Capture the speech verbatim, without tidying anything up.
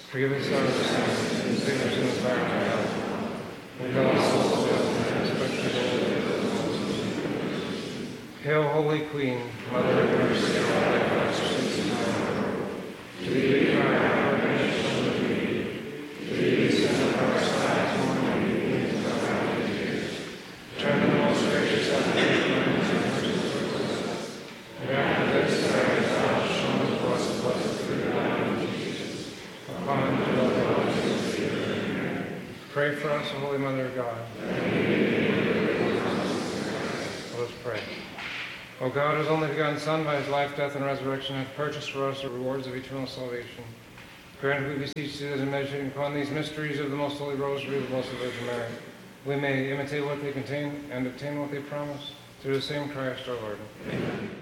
Forgive us our sins, and save us from the fire of hell. Lead all souls to heaven, especially those. Hail, Holy Queen, Mother of mercy, and all thy blessings in time. To thee we cry, our nation of thee. To thee we send up our sighs, mourning and weeping in our valley of tears. Turn the most gracious advocate, cleanse and mercy towards us. And after this, that thou hast shown to us the blessed fruit of thy womb, Jesus. Upon whom dwell the blessings of the Pray for us, O Holy Mother of God. Let us pray. O God, whose only begotten Son, by his life, death, and resurrection, hath purchased for us the rewards of eternal salvation, grant, we beseech thee, that in meditating upon these mysteries of the most holy rosary of the Blessed Virgin Mary, we may imitate what they contain and obtain what they promise, through the same Christ our Lord. Amen.